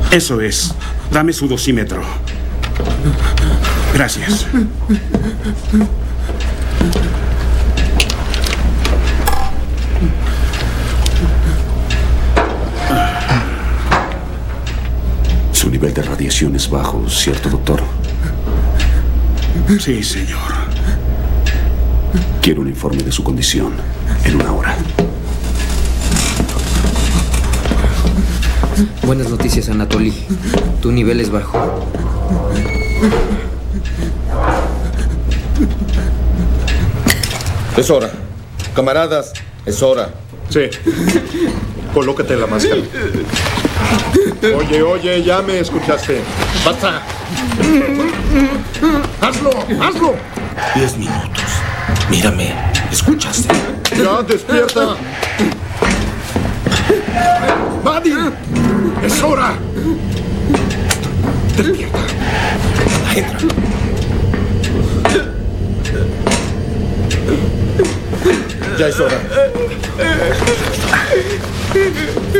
Eso es. Dame su dosímetro. Gracias. Su nivel de radiación es bajo, ¿cierto, doctor? Sí, señor. Quiero un informe de su condición en 1 hora. Buenas noticias, Anatoly. Tu nivel es bajo. Es hora. Camaradas, es hora. Sí. Colócate la máscara. Oye, ya me escuchaste. ¡Basta! ¡Hazlo! 10 minutos. Mírame, ¿escuchaste? ¡Ya, despierta! ¡Buddy! ¡Es hora! ¡Despierta! Entra. Ya es hora.